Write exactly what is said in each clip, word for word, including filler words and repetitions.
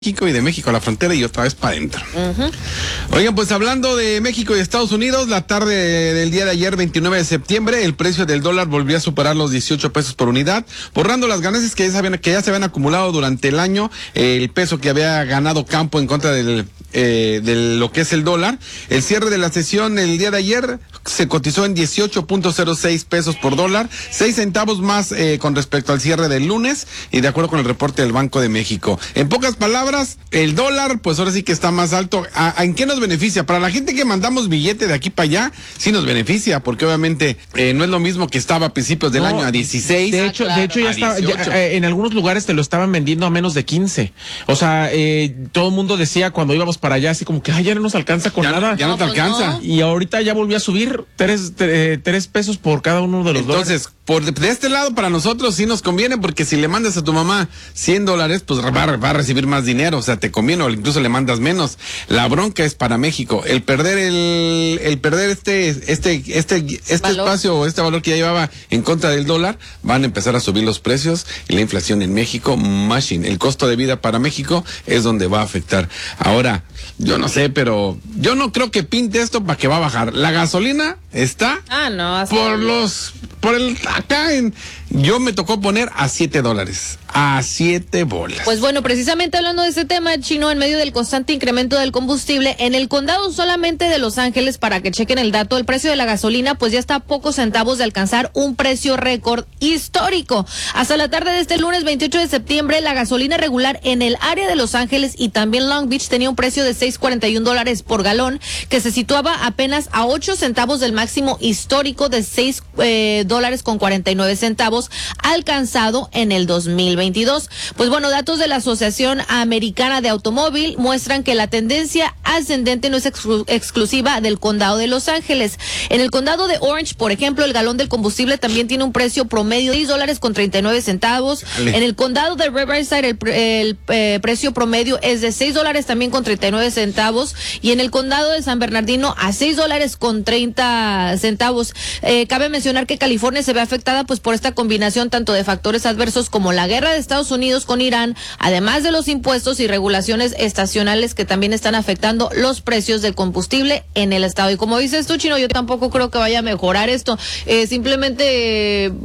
México y de México a la frontera y otra vez para adentro. Uh-huh. Oigan, pues hablando de México y Estados Unidos, la tarde del día de ayer, veintinueve de septiembre, el precio del dólar volvió a superar los dieciocho pesos por unidad, borrando las ganancias que ya se habían, que ya se habían acumulado durante el año, eh, el peso que había ganado campo en contra del eh, de lo que es el dólar. El cierre de la sesión el día de ayer se cotizó en dieciocho punto cero seis pesos por dólar, seis centavos más eh, con respecto al cierre del lunes y de acuerdo con el reporte del Banco de México. En pocas palabras, el dólar, pues ahora sí que está más alto. ¿A, a ¿En qué nos beneficia? Para la gente que mandamos billete de aquí para allá, sí nos beneficia, porque obviamente eh, no es lo mismo que estaba a principios del no, año a dieciséis. De hecho, ah, claro. de hecho ya estaba, ya, eh, en algunos lugares te lo estaban vendiendo a menos de quince. O sea, eh, todo el mundo decía cuando íbamos para allá, así como que, ay, ya no nos alcanza con ya, nada. Ya no, no te alcanza. No. Y ahorita ya volvió a subir tres, tres, tres pesos por cada uno de los Entonces, dólares. Por de este lado, para nosotros sí nos conviene, porque si le mandas a tu mamá cien dólares, pues va, va a recibir más dinero, o sea, te conviene, o incluso le mandas menos. La bronca es para México. El perder el, el perder este, este, este, este espacio o este valor que ya llevaba en contra del dólar, van a empezar a subir los precios y la inflación en México, machine. El costo de vida para México es donde va a afectar. Ahora, yo no sé, pero yo no creo que pinte esto para que va a bajar. La gasolina está ah, no, por los, por el, acá en, yo me tocó poner a siete dólares, a siete bolas. Pues bueno, precisamente hablando de ese tema, Chino, en medio del constante incremento del combustible, en el condado solamente de Los Ángeles, para que chequen el dato, el precio de la gasolina pues ya está a pocos centavos de alcanzar un precio récord histórico. Hasta la tarde de este lunes veintiocho de septiembre, la gasolina regular en el área de Los Ángeles y también Long Beach tenía un precio de seis cuarenta y un dólares por galón, que se situaba apenas a ocho centavos del máximo histórico de seis eh, dólares con cuarenta y nueve centavos alcanzado en el dos mil veintidós. Pues bueno, datos de la Asociación Americana de Automóvil muestran que la tendencia ascendente no es exclu- exclusiva del condado de Los Ángeles. En el condado de Orange, por ejemplo, el galón del combustible también tiene un precio promedio de seis dólares con treinta y nueve centavos. Dale. En el condado de Riverside el, el eh, precio promedio es de seis dólares también con treinta y nueve centavos, y en el condado de San Bernardino a seis dólares con treinta centavos. Eh, cabe mencionar que California se ve afectada pues por esta combinación tanto de factores adversos como la guerra de Estados Unidos con Irán, además de los impuestos y regulaciones estacionales que también están afectando los precios del combustible en el estado. Y como dices tú, Chino, yo tampoco creo que vaya a mejorar esto. Eh, simplemente eh,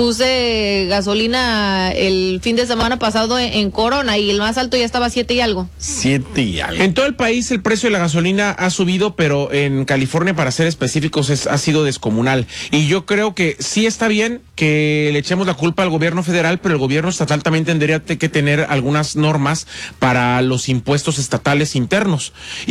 puse gasolina el fin de semana pasado en, en Corona y el más alto ya estaba siete y algo. Siete y algo. En todo el país el precio de la gasolina ha subido, pero en California, para ser específicos, es, ha sido descomunal. Y yo creo que sí está bien que le echemos la culpa al gobierno federal, pero el gobierno estatal también tendría que tener algunas normas para los impuestos estatales internos.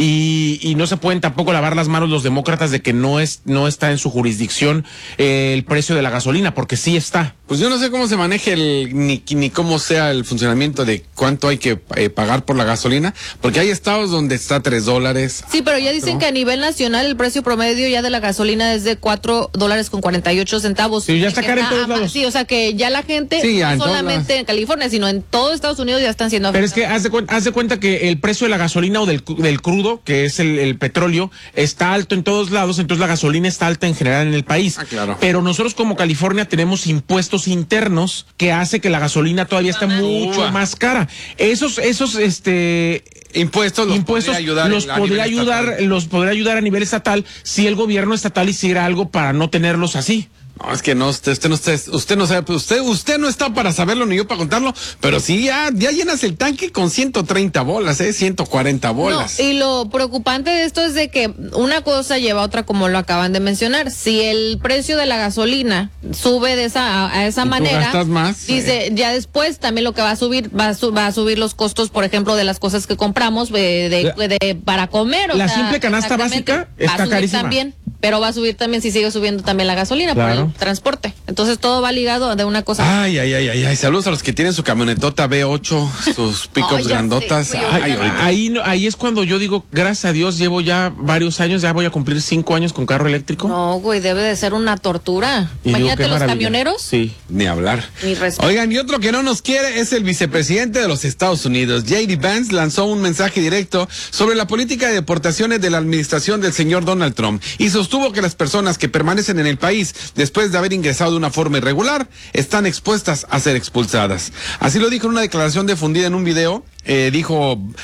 Y, y no se pueden tampoco lavar las manos los demócratas de que no es no está en su jurisdicción eh, el precio de la gasolina, porque sí está. Pues yo no sé cómo se maneje el, ni, ni cómo sea el funcionamiento de cuánto hay que eh, pagar por la gasolina, porque hay estados donde está tres dólares. Sí, pero ya dicen ¿no? que a nivel nacional el precio promedio ya de la gasolina es de cuatro dólares con cuarenta y ocho centavos. Sí, ya está caro en todos lados. Sí, o sea que ya la gente, sí, ya, no solamente en California, sino en todo Estados Unidos ya están siendo afectados. Pero es que haz de, cu- haz de cuenta que el precio de la gasolina o del, del crudo, que es el, el petróleo, está alto en todos lados, entonces la gasolina está alta en general en el país. Ah, claro. Pero nosotros como California tenemos impuestos internos que hace que la gasolina todavía esté mucho Uah. más cara. Esos, esos, este... Impuestos los impuestos podría ayudar, los podría ayudar, estatal. los podría ayudar a nivel estatal si el gobierno estatal hiciera algo para no tenerlos así. No, es que no, usted, usted no está, usted no sabe, usted, usted no está para saberlo ni yo para contarlo, pero sí ya, ya llenas el tanque con ciento treinta bolas, eh, ciento cuarenta bolas. No, y lo preocupante de esto es de que una cosa lleva a otra, como lo acaban de mencionar. Si el precio de la gasolina sube de esa, a, a esa ¿Y tú manera, gastas más? dice, eh. ya después también lo que va a subir, va a, su, va a subir los costos, por ejemplo, de las cosas que compramos de, de, de, de para comer. O la sea, simple canasta básica está va a subir carísima. También, pero va a subir también si sigue subiendo también la gasolina Claro. por el transporte. Entonces todo va ligado de una cosa. Ay, ay, ay, ay, ay, saludos a los que tienen su camionetota B ocho, sus pickups Ay, ya grandotas. sé, Ay, ay, ahorita. Ahí, no- ahí es cuando yo digo, gracias a Dios, llevo ya varios años, ya voy a cumplir cinco años con carro eléctrico. No, güey, debe de ser una tortura. Y digo, Imagínate qué los maravilla. camioneros. Sí. Ni hablar. Mi respeto. Oigan, y otro que no nos quiere es el vicepresidente de los Estados Unidos. J D Vance lanzó un mensaje directo sobre la política de deportaciones de la administración del señor Donald Trump y sostuvo sostuvo que las personas que permanecen en el país después de haber ingresado de una forma irregular están expuestas a ser expulsadas. Así lo dijo en una declaración difundida en un video. Eh, dijo